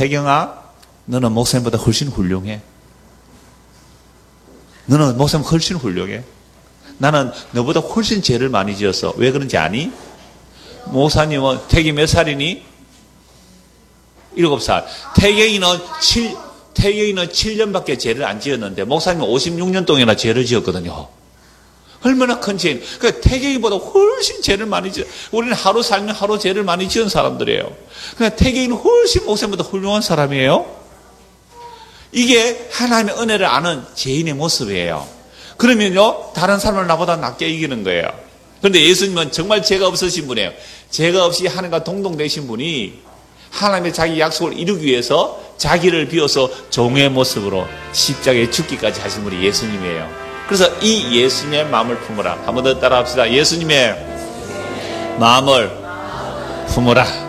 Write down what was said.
태경아, 너는 목사님보다 훨씬 훌륭해. 너는 목사님 훨씬 훌륭해. 나는 너보다 훨씬 죄를 많이 지었어. 왜 그런지 아니? 목사님은 태경이 몇 살이니? 7살. 태경이는 7년밖에 죄를 안 지었는데 목사님은 56년 동안이나 죄를 지었거든요. 얼마나 큰 죄. 그러니까 태경이보다 훨씬 죄를 많이 지어. 우리는 하루 살면 하루 죄를 많이 지은 사람들이에요. 그러니까 태경이는 훨씬 목사님보다 훌륭한 사람이에요. 이게 하나님의 은혜를 아는 죄인의 모습이에요. 그러면요, 다른 사람을 나보다 낫게 이기는 거예요. 그런데 예수님은 정말 죄가 없으신 분이에요. 죄가 없이 하나님과 동등되신 분이 하나님의 자기 약속을 이루기 위해서 자기를 비워서 종의 모습으로 십자가에 죽기까지 하신 분이 예수님이에요. 그래서 이 예수님의 마음을 품으라. 한 번 더 따라합시다. 예수님의 마음을 품으라.